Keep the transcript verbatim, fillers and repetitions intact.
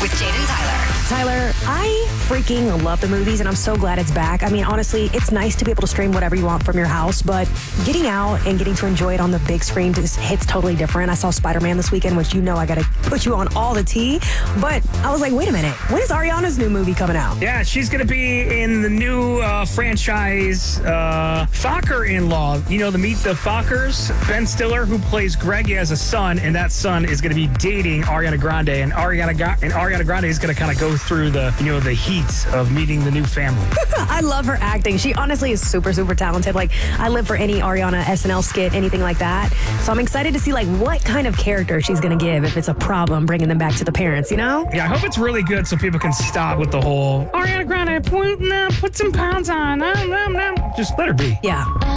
with Jaden Tyler. Tyler, I freaking love the movies, and I'm so glad it's back. I mean, honestly, it's nice to be able to stream whatever you want from your house, but getting out and getting to enjoy it on the big screen just hits totally different. I saw Spider-Man this weekend, which you know I got to put you on all the tea, but I was like, wait a minute, when is Ariana's new movie coming out? Yeah, she's going to be in the new uh, franchise, uh, Focker-in-Law. You know, the Meet the Fockers? Ben Stiller, who plays Greg, has a son, and that son is going to be dating Ariana Grande, and Ariana, Ga- and Ariana Grande is going to kind of go through the, you know, the heat of meeting the new family. I love her acting. She honestly is super, super talented. Like, I live for any Ariana S N L skit, anything like that. So I'm excited to see, like, what kind of character she's going to give if it's a problem bringing them back to the parents, you know? Yeah, I hope it's really good so people can stop with the whole Ariana Grande, put, nah, put some pounds on. Nah, nah, nah. Just let her be. Yeah.